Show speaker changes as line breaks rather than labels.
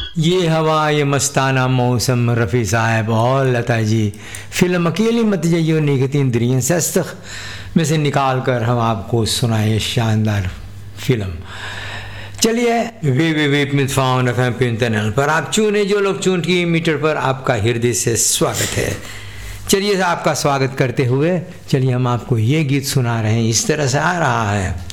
ये हवा ये मस्ताना मौसम, रफ़ी साहब और लता जी। फिल्म अकेली मत जाइयो निगत इंद्रियन सस्तख में से निकाल कर हम आपको सुनाए शानदार फिल्म। चलिए www.FM पर आप चुने जो लोग चुन की मीटर पर आपका हृदय से स्वागत है। चलिए आपका स्वागत करते हुए चलिए हम आपको ये गीत सुना रहे हैं, इस तरह से आ रहा है।